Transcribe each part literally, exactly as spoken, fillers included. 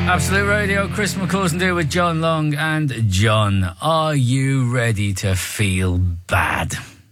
Absolute Radio, Chris McCausland here with John Long. And John, are you ready to feel bad?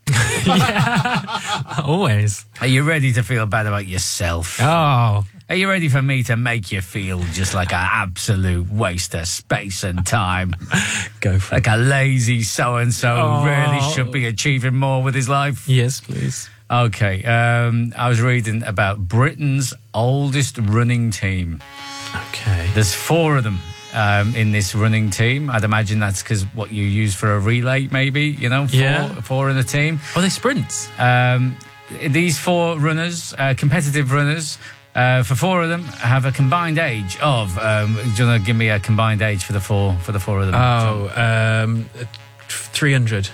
Yeah, always. Are you ready to feel bad about yourself? Oh. Are you ready for me to make you feel just like an absolute waste of space and time? Go for like it. a lazy so-and-so Oh. who really should be achieving more with his life? Yes, please. Okay, um, I was reading about Britain's oldest running team. Okay. There's four of them um, in this running team. I'd imagine that's because what you use for a relay, maybe, you know, four, Yeah. four in a team. Are they sprints? Um, these four runners, uh, competitive runners, uh, for four of them, have a combined age of. Um, do you want to give me a combined age for the four for the four of them? Oh, um, three hundred.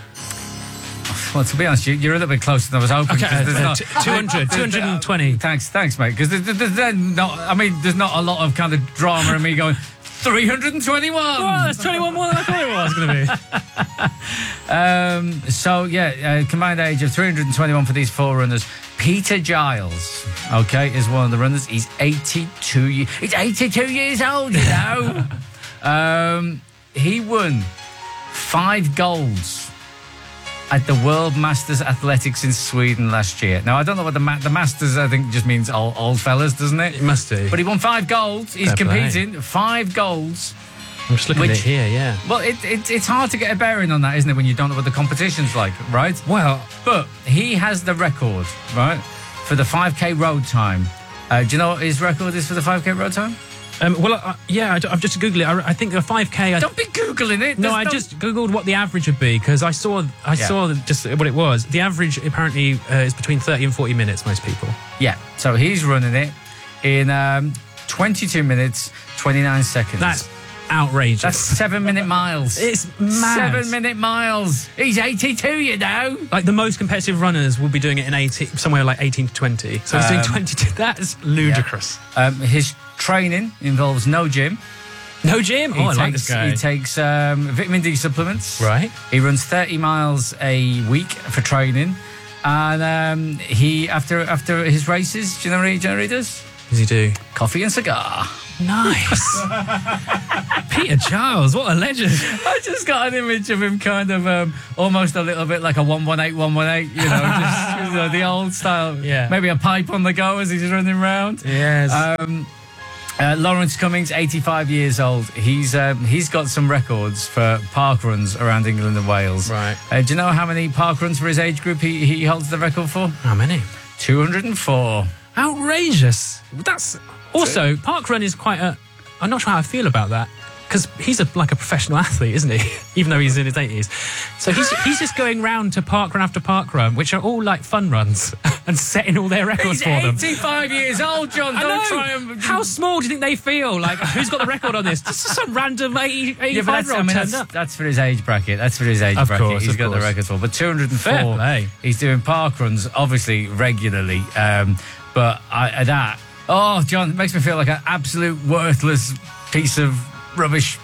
Well, to be honest, you, you're a little bit closer than I was hoping. Okay, 'cause there's uh, not- t- two hundred, two hundred twenty. Thanks, thanks, mate. Because there's, there's, there's not. I mean, there's not a lot of kind of drama in me going three hundred twenty-one. Oh, that's twenty-one more than I thought it was going to be. Um, so, yeah, uh, combined age of three hundred twenty-one for these four runners. Peter Giles, okay, is one of the runners. He's eighty-two years. He's eighty-two years old, you know. um, he won five golds at the World Masters Athletics in Sweden last year. Now, I don't know what the ma- the Masters, I think, just means old, old fellas, doesn't it? It must do. But he won five golds. He's Fair play. competing. Five golds. I'm just looking Which- at it here, yeah. Well, it, it, it's hard to get a bearing on that, isn't it, when you don't know what the competition's like, right? Well, But he has the record, right, for the five K road time. Uh, do you know what his record is for the five K road time? um, well, uh, yeah, I, I've just Googled it. I, I think a five K... I, Don't be Googling it. no, There's I just Googled what the average would be because I saw I Yeah. saw just what it was. The average apparently uh, is between thirty and forty minutes, most people. Yeah, so he's running it in um, twenty-two minutes, twenty-nine seconds. That's outrageous. That's seven-minute miles. It's mad. Seven-minute miles. He's eighty-two, you know. Like the most competitive runners will be doing it in eighteen, somewhere like eighteen to twenty. So he's doing Um, twenty-two. That's ludicrous. Um, his training involves no gym. No gym. He Oh, I takes, like this guy. He takes um, vitamin D supplements. Right. He runs thirty miles a week for training. And um, he, after after his races, do you know what he generally does? What does he do? Coffee and cigar. Nice. Peter Giles, what a legend. I just got an image of him kind of um, almost a little bit like a one one eight, one one eight, you know, just you know, the old style. Yeah. Maybe a pipe on the go as he's running round. Yes. Um, uh, Lawrence Cummings, eighty-five years old. He's um, he's got some records for park runs around England and Wales. Right. Uh, do you know how many park runs for his age group he, he holds the record for? How many? two hundred four. Outrageous. That's also parkrun is quite a. I'm not sure how I feel about that because he's a, like a professional athlete, isn't he? Even though he's in his eighties, so he's he's just going round to parkrun after parkrun, which are all like fun runs, and setting all their records He's for them. eighty-five years old, John. I Don't know. try and... How small do you think they feel? Like, who's got the record on this? Just some random eighty, Yeah, but eighty-five that's, year I old mean, turned that's, up. that's for his age bracket. That's for his age Of bracket. course, He's of got the course. record for. But two hundred four, Fair play. he's doing park runs, obviously, regularly. Um, but I, that, oh, John, it makes me feel like an absolute worthless piece of rubbish.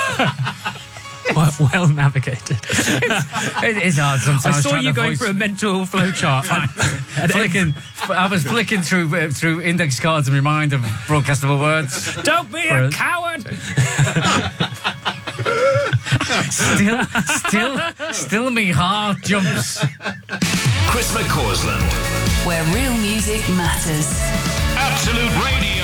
well, well navigated. It is hard sometimes. I saw trying you to going voice- through a mental flowchart. flicking, I was flicking through uh, through index cards in my mind of broadcastable words. Don't be a coward. Still, still, still, me heart jumps. Chris McCausland. Where real music matters. Absolute Radio.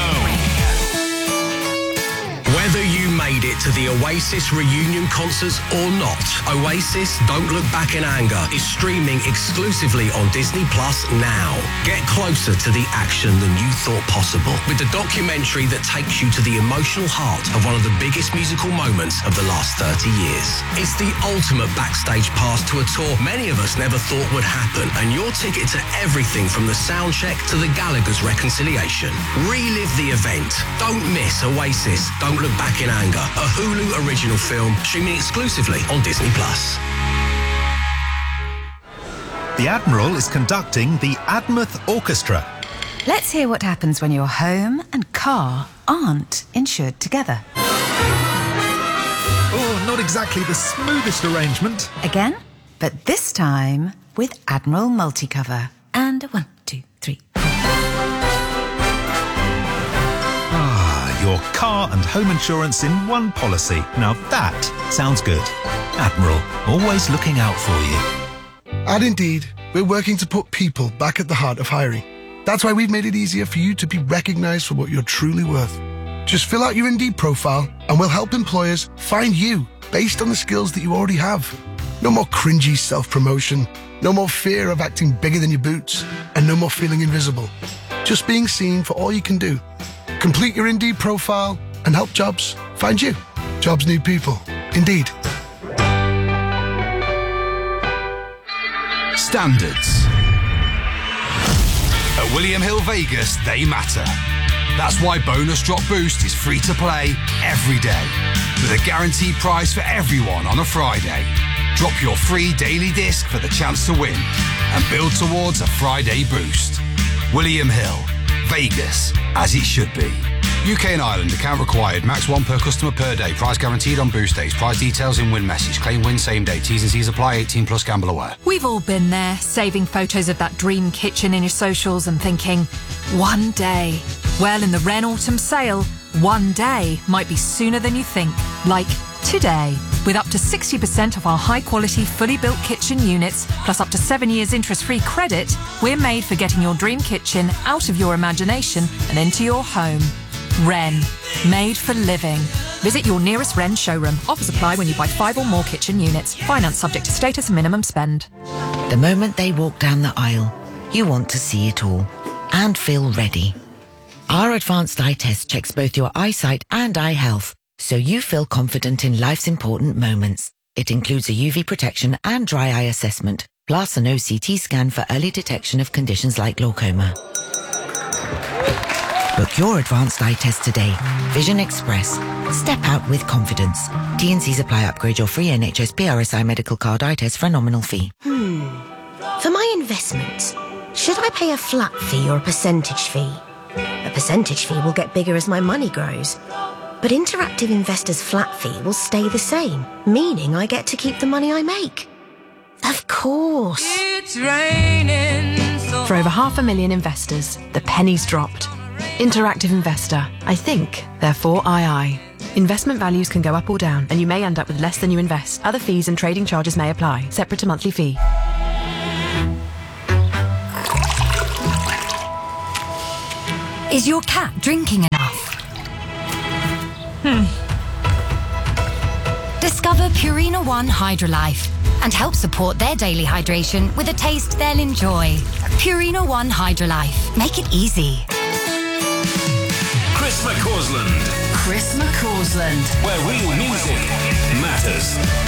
Whether you made it to the Oasis reunion concerts or not, Oasis Don't Look Back in Anger is streaming exclusively on Disney Plus now. Get closer to the action than you thought possible with the documentary that takes you to the emotional heart of one of the biggest musical moments of the last thirty years. It's the ultimate backstage pass to a tour many of us never thought would happen, and your ticket to everything from the sound check to the Gallagher's reconciliation. Relive the event. Don't miss Oasis Don't Look Back in Anger, a Hulu original film streaming exclusively on Disney Plus. The Admiral is conducting the Admouth Orchestra. Let's hear what happens when your home and car aren't insured together. Oh, not exactly the smoothest arrangement. Again, but this time with Admiral Multicover. And a one, two, three. your car and home insurance in one policy. Now that sounds good. Admiral, always looking out for you. At Indeed, we're working to put people back at the heart of hiring. That's why we've made it easier for you to be recognised for what you're truly worth. Just fill out your Indeed profile and we'll help employers find you based on the skills that you already have. No more cringy self-promotion, no more fear of acting bigger than your boots, and no more feeling invisible. Just being seen for all you can do. Complete your Indeed profile and help jobs find you. Jobs need people. Indeed. Standards. At William Hill Vegas, they matter. That's why Bonus Drop Boost is free to play every day, with a guaranteed prize for everyone on a Friday. Drop your free daily disc for the chance to win and build towards a Friday boost. William Hill, Vegas, as it should be. U K and Ireland, account required, max one per customer per day, prize guaranteed on boost days, prize details in win message, claim win same day, T's and C's apply, eighteen plus, gamble aware. We've all been there, saving photos of that dream kitchen in your socials and thinking, one day. Well, in the Wren Autumn Sale, one day might be sooner than you think, like today. With up to sixty percent of our high-quality, fully built kitchen units, plus up to seven years interest-free credit, we're made for getting your dream kitchen out of your imagination and into your home. Wren, made for living. Visit your nearest Wren showroom. Offers apply when you buy five or more kitchen units. Finance subject to status and minimum spend. The moment they walk down the aisle, you want to see it all and feel ready. Our advanced eye test checks both your eyesight and eye health, so you feel confident in life's important moments. It includes a U V protection and dry eye assessment, plus an O C T scan for early detection of conditions like glaucoma. Book your advanced eye test today. Vision Express. Step out with confidence. T and C's apply. Upgrade your free N H S P R S I medical card eye test for a nominal fee. Hmm. For my investments, should I pay a flat fee or a percentage fee? A percentage fee will get bigger as my money grows. But Interactive Investor's flat fee will stay the same, meaning I get to keep the money I make. Of course. It's raining so For over half a million investors, the penny's dropped. Interactive Investor. I think, therefore I I. Investment values can go up or down, and you may end up with less than you invest. Other fees and trading charges may apply, separate to monthly fee. Is your cat drinking enough? Hmm. Discover Purina One Hydrolife and help support their daily hydration with a taste they'll enjoy. Purina One Hydrolife. Make it easy. Chris McCausland. Chris McCausland. Where real music matters.